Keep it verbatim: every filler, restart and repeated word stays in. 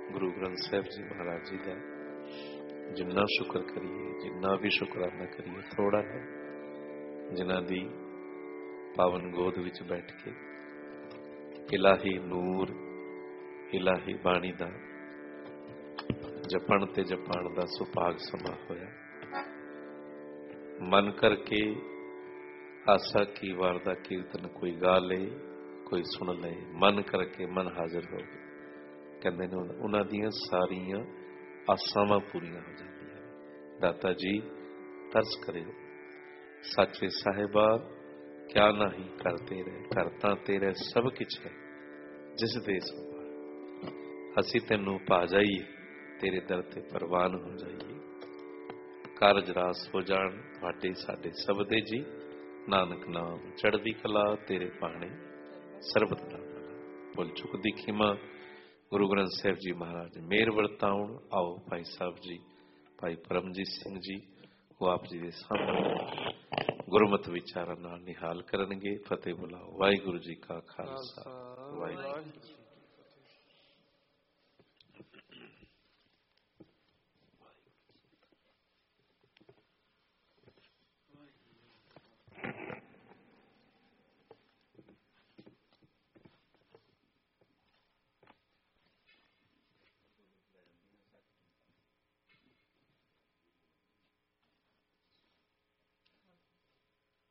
गुरु ग्रंथ साहिब जी महाराज जी का जिन्ना शुक्र करिए, जिन्ना भी शुकराना करिए थोड़ा है। जिन्हां दी पावन गोद विच बैठ के इलाही नूर, इलाही बाणी दा जपण ते जपाण दा सुभाग समा होया। मन करके आसा की वार दा कीर्तन कोई गा ले, कोई सुन ले। मन करके मन हाजिर हो गए, कहते ने उन्हां दियां सारियां आसावां पूरियां हो जांदियां। दाता जी तरस करियो, साचे साहिबा क्या नहीं कर तेरे, करता तेरे सब किछ है जिस दे संभाल। असी तेनू पा जाइए, तेरे दर ते परवान हो जाइए। कारज रास हो जान तुहाडे साडे सब दे जी। नानक नाम चढ़दी कला तेरे पाने सरबत दा भला। भुल चुक दी खिमा गुरु ग्रंथ साहिब जी महाराज मेहर वरताउण। आओ भाई साहब जी, भाई परमजीत सिंह जी वो आप जी के सामने गुरमत विचारां नाल निहाल करनगे। फतेह बुलाओ। वाहिगुरु जी का खालसा, वाहिगुरू।